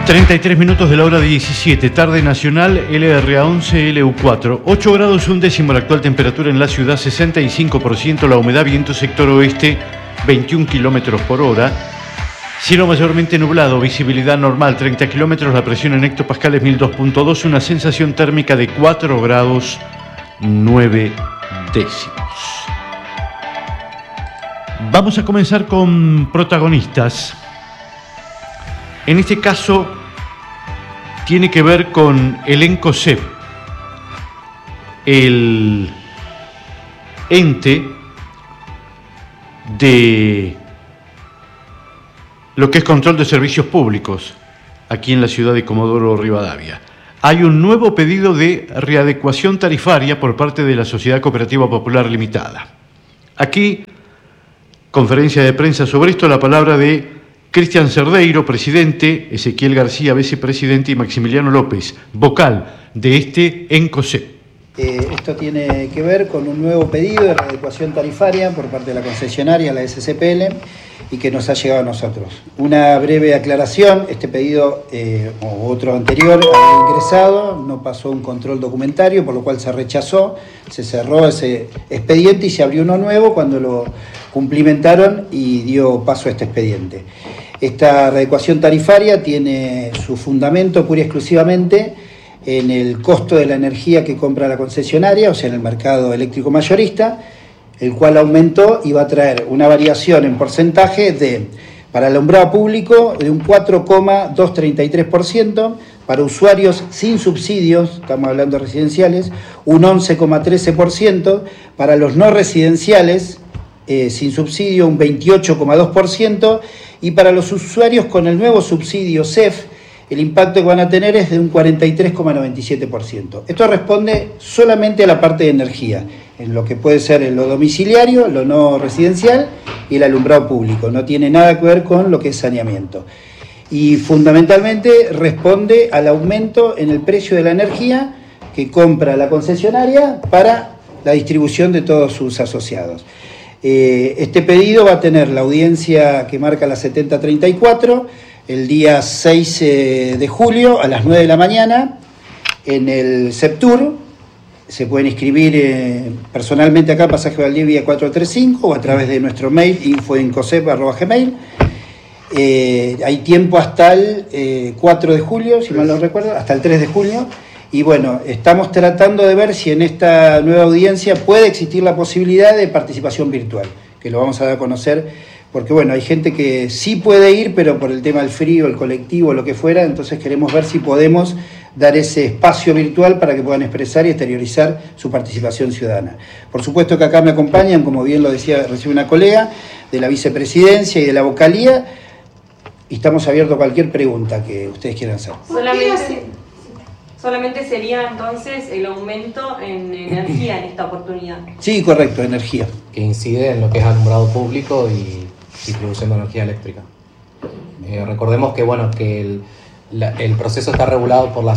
33 minutos de la hora 17, tarde nacional, LRA11, LU4. 8 grados 1 décimo la actual temperatura en la ciudad, 65% la humedad, viento sector oeste, 21 kilómetros por hora. Cielo mayormente nublado, visibilidad normal, 30 kilómetros, la presión en hectopascales 1002.2, una sensación térmica de 4 grados 9 décimos. Vamos a comenzar con protagonistas. En este caso, tiene que ver con el ENCOSEP, el ente de lo que es control de servicios públicos aquí en la ciudad de Comodoro Rivadavia. Hay un nuevo pedido de readecuación tarifaria por parte de la Sociedad Cooperativa Popular Limitada. Aquí, conferencia de prensa sobre esto, la palabra de Cristian Cerdeiro, presidente, Ezequiel García, vicepresidente, y Maximiliano López, vocal de este ENCOSEP. Esto tiene que ver con un nuevo pedido de readecuación tarifaria por parte de la concesionaria, la SCPL, y que nos ha llegado a nosotros. Una breve aclaración: este pedido o otro anterior había ingresado, no pasó un control documentario, por lo cual se rechazó, se cerró ese expediente y se abrió uno nuevo cuando lo cumplimentaron y dio paso a este expediente. Esta readecuación tarifaria tiene su fundamento pura y exclusivamente en el costo de la energía que compra la concesionaria, o sea, en el mercado eléctrico mayorista, el cual aumentó y va a traer una variación en porcentaje para el alumbrado público de un 4,233%, para usuarios sin subsidios, estamos hablando de residenciales, un 11,13%, para los no residenciales sin subsidio un 28,2%, y para los usuarios con el nuevo subsidio CEF, el impacto que van a tener es de un 43,97%. Esto responde solamente a la parte de energía, en lo que puede ser en lo domiciliario, lo no residencial y el alumbrado público. No tiene nada que ver con lo que es saneamiento. Y fundamentalmente responde al aumento en el precio de la energía que compra la concesionaria para la distribución de todos sus asociados. Este pedido va a tener la audiencia que marca la 7034 el día 6 de julio a las 9 de la mañana en el CEPTUR. Se pueden inscribir personalmente acá, Pasaje Valdivia 435, o a través de nuestro mail, info@encosep.gmail. Hay tiempo hasta el 4 de julio, si mal no recuerdo, hasta el 3 de julio. Y bueno, estamos tratando de ver si en esta nueva audiencia puede existir la posibilidad de participación virtual, que lo vamos a dar a conocer, porque bueno, hay gente que sí puede ir, pero por el tema del frío, el colectivo, lo que fuera, entonces queremos ver si podemos dar ese espacio virtual para que puedan expresar y exteriorizar su participación ciudadana. Por supuesto que acá me acompañan, como bien lo decía recién una colega, de la vicepresidencia y de la vocalía, y estamos abiertos a cualquier pregunta que ustedes quieran hacer. Solamente sería entonces el aumento en energía en esta oportunidad. Sí, correcto, energía. Que incide en lo que es alumbrado público y distribución de energía eléctrica. Recordemos que, bueno, que el proceso está regulado por la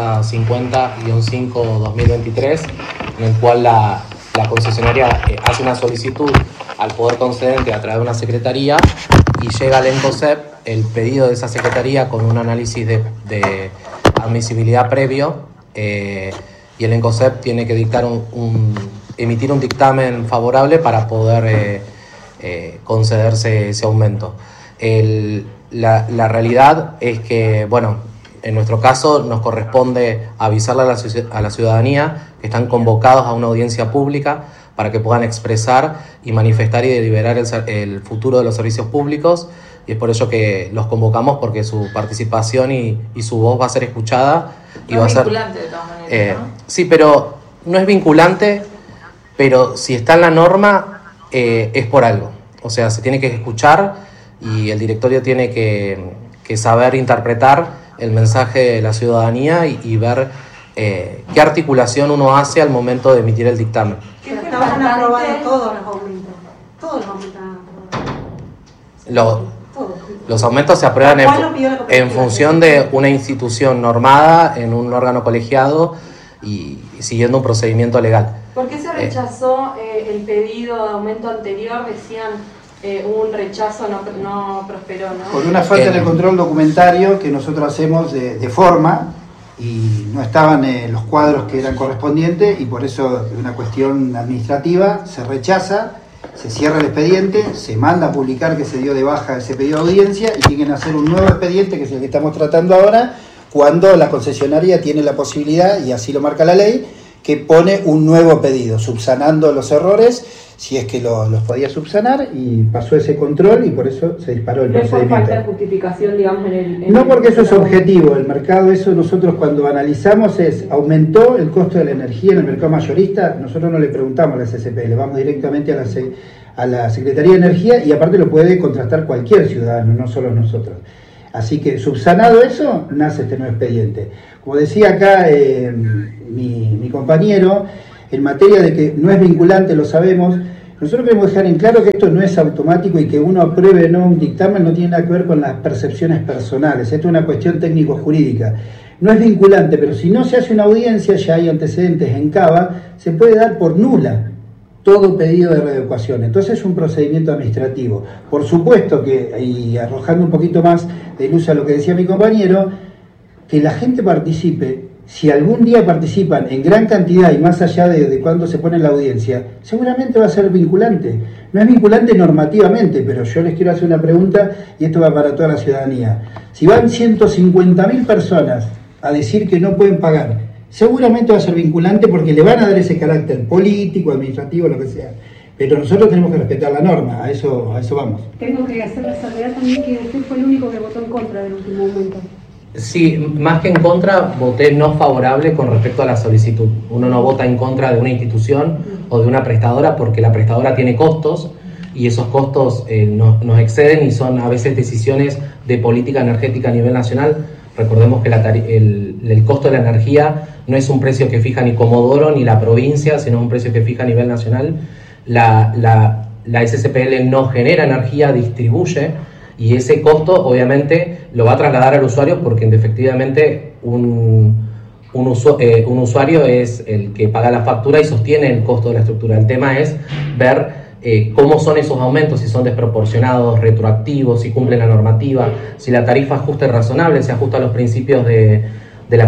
6050-5-2023, en el cual la concesionaria hace una solicitud al Poder Concedente a través de una secretaría y llega al ENCOSEP el pedido de esa secretaría con un análisis de admisibilidad previo, y el ENCOSEP tiene que emitir un dictamen favorable para poder concederse ese aumento. La realidad es que, bueno, en nuestro caso nos corresponde avisarle a la ciudadanía que están convocados a una audiencia pública para que puedan expresar y manifestar y deliberar el futuro de los servicios públicos, y es por ello que los convocamos, porque su participación y su voz va a ser escuchada. Y va a ser vinculante de todas maneras, ¿no? Sí, pero no es vinculante, pero si está en la norma es por algo. O sea, se tiene que escuchar y el directorio tiene que saber interpretar el mensaje de la ciudadanía y ver qué articulación uno hace al momento de emitir el dictamen. ¿Qué fue van a aprobar todos los aumentos? Todos los aumentos van a aprobar. Los aumentos se aprueban en función de una institución normada en un órgano colegiado y siguiendo un procedimiento legal. ¿Por qué se rechazó el pedido de aumento anterior? Decían un rechazo, no prosperó, ¿no? Por una falta de control documentario que nosotros hacemos de forma, y no estaban los cuadros que eran correspondientes, y por eso, de una cuestión administrativa, se rechaza, se cierra el expediente, se manda a publicar que se dio de baja ese pedido de audiencia, y tienen que hacer un nuevo expediente, que es el que estamos tratando ahora, cuando la concesionaria tiene la posibilidad, y así lo marca la ley, que pone un nuevo pedido, subsanando los errores, si es que los podía subsanar, y pasó ese control y por eso se disparó el procedimiento. ¿No por falta de justificación, digamos, No, porque eso es objetivo, el mercado, eso nosotros cuando analizamos aumentó el costo de la energía en el mercado mayorista, nosotros no le preguntamos a la SCP, le vamos directamente a la Secretaría de Energía, y aparte lo puede contrastar cualquier ciudadano, no solo nosotros. Así que, subsanado eso, nace este nuevo expediente. Como decía acá mi compañero, en materia de que no es vinculante, lo sabemos, nosotros queremos dejar en claro que esto no es automático y que uno apruebe o no un dictamen no tiene nada que ver con las percepciones personales. Esto es una cuestión técnico-jurídica. No es vinculante, pero si no se hace una audiencia, ya hay antecedentes en Cava, se puede dar por nula todo pedido de readecuación. Entonces es un procedimiento administrativo. Por supuesto que, y arrojando un poquito más de luz a lo que decía mi compañero, que la gente participe. Si algún día participan en gran cantidad y más allá de cuándo se pone la audiencia, seguramente va a ser vinculante. No es vinculante normativamente, pero yo les quiero hacer una pregunta, y esto va para toda la ciudadanía. Si van 150.000 personas a decir que no pueden pagar, seguramente va a ser vinculante porque le van a dar ese carácter político, administrativo, lo que sea. Pero nosotros tenemos que respetar la norma, a eso vamos. Tengo que hacer la salvedad también que usted fue el único que votó en contra del último momento. Sí, más que en contra, voté no favorable con respecto a la solicitud. Uno no vota en contra de una institución o de una prestadora porque la prestadora tiene costos y esos costos nos exceden y son a veces decisiones de política energética a nivel nacional. Recordemos que el costo de la energía no es un precio que fija ni Comodoro ni la provincia, sino un precio que fija a nivel nacional. La SCPL no genera energía, distribuye, y ese costo obviamente lo va a trasladar al usuario porque efectivamente un usuario es el que paga la factura y sostiene el costo de la estructura. El tema es ver cómo son esos aumentos, si son desproporcionados, retroactivos, si cumplen la normativa, si la tarifa justa y razonable, se ajusta a los principios de la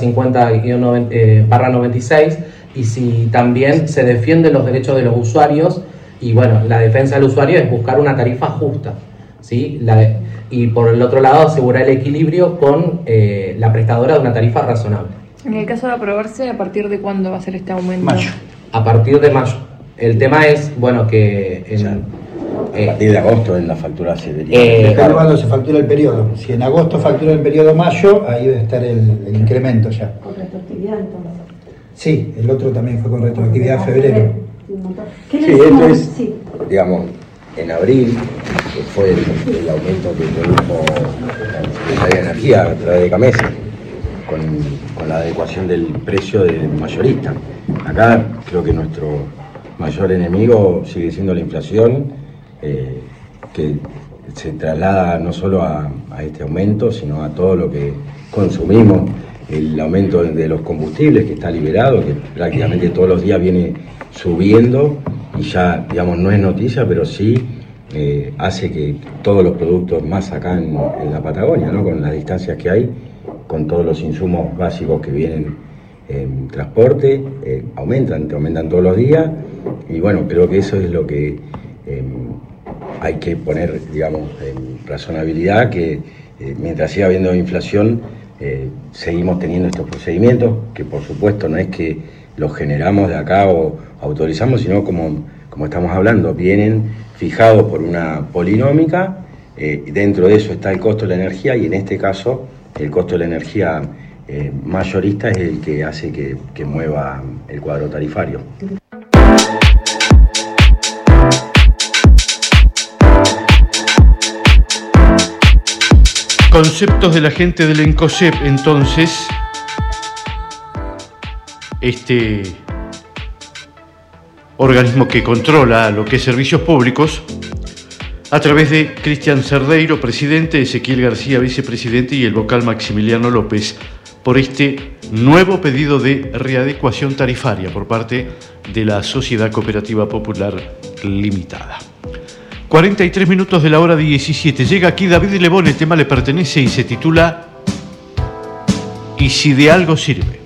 6050-96 y si también se defienden los derechos de los usuarios. Y bueno, la defensa del usuario es buscar una tarifa justa, ¿sí? Y por el otro lado asegurar el equilibrio con la prestadora de una tarifa razonable. En el caso de aprobarse, ¿a partir de cuándo va a ser este aumento? Mayo. A partir de mayo. El tema es, bueno, que... a partir de agosto en la factura se vería. Depende cuando se factura el periodo. Si en agosto factura el periodo mayo, ahí debe estar el incremento ya. Con retroactividad entonces. Sí, el otro también fue con retroactividad febrero. ¿Qué Sí, le esto decimos? es, Sí. digamos, en abril, que fue el aumento que produjo la Secretaría de Energía a través de CAMESA, con la adecuación del precio del mayorista. Acá creo que nuestro mayor enemigo sigue siendo la inflación, que se traslada no solo a este aumento, sino a todo lo que consumimos, el aumento de los combustibles que está liberado, que prácticamente todos los días viene subiendo y ya, digamos, no es noticia, pero sí hace que todos los productos más acá en la Patagonia, ¿no? Con las distancias que hay, con todos los insumos básicos que vienen en transporte, aumentan todos los días y bueno, creo que eso es lo que hay que poner, digamos, en razonabilidad, que mientras siga habiendo inflación, seguimos teniendo estos procedimientos, que por supuesto no es que los generamos de acá o autorizamos, sino como estamos hablando, vienen fijados por una polinómica, dentro de eso está el costo de la energía y en este caso el costo de la energía mayorista es el que hace que mueva el cuadro tarifario. Conceptos de la gente del ENCOSEP, entonces, este organismo que controla lo que es servicios públicos, a través de Cristian Cerdeiro, presidente, Ezequiel García, vicepresidente, y el vocal Maximiliano López, por este nuevo pedido de readecuación tarifaria por parte de la Sociedad Cooperativa Popular Limitada. 43 minutos de la hora 17. Llega aquí David Lebón, el tema le pertenece y se titula ¿Y si de algo sirve?